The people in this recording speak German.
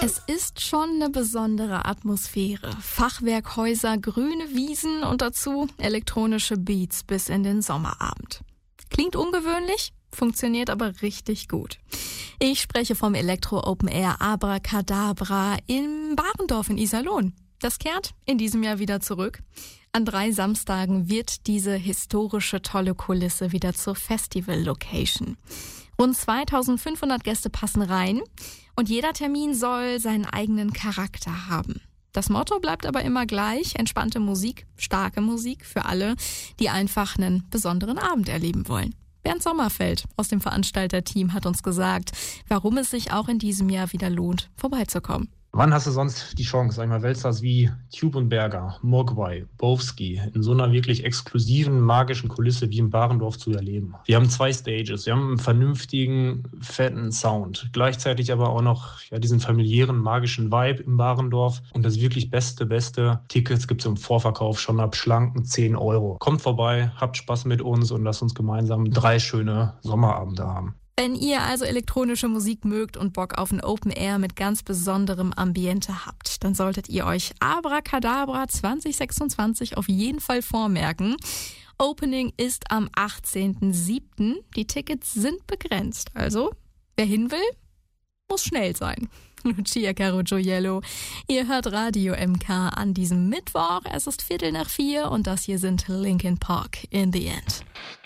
Es ist schon eine besondere Atmosphäre. Fachwerkhäuser, grüne Wiesen und dazu elektronische Beats bis in den Sommerabend. Klingt ungewöhnlich, funktioniert aber richtig gut. Ich spreche vom Elektro Open Air Abracadabra in Barendorf in Iserlohn. Das kehrt in diesem Jahr wieder zurück. An 3 Samstagen wird diese historische tolle Kulisse wieder zur Festival-Location. Rund 2500 Gäste passen rein und jeder Termin soll seinen eigenen Charakter haben. Das Motto bleibt aber immer gleich: entspannte Musik, starke Musik für alle, die einfach einen besonderen Abend erleben wollen. Bernd Sommerfeld aus dem Veranstalterteam hat uns gesagt, warum es sich auch in diesem Jahr wieder lohnt, vorbeizukommen. Wann hast du sonst die Chance, sag ich mal, Weltstars wie Tube und Berger, Mogwai, Bowski in so einer wirklich exklusiven, magischen Kulisse wie in Barendorf zu erleben? Wir haben 2 Stages, wir haben einen vernünftigen, fetten Sound, gleichzeitig aber auch noch diesen familiären, magischen Vibe im Barendorf und das wirklich beste Tickets gibt es im Vorverkauf schon ab schlanken 10 Euro. Kommt vorbei, habt Spaß mit uns und lasst uns gemeinsam 3 schöne Sommerabende haben. Wenn ihr also elektronische Musik mögt und Bock auf ein Open Air mit ganz besonderem Ambiente habt, dann solltet ihr euch Abracadabra 2026 auf jeden Fall vormerken. Opening ist am 18.07. Die Tickets sind begrenzt, also wer hin will, muss schnell sein. Lucia Carugioiello, ihr hört Radio MK an diesem Mittwoch. Es ist 3:15 und das hier sind Linkin Park in the End.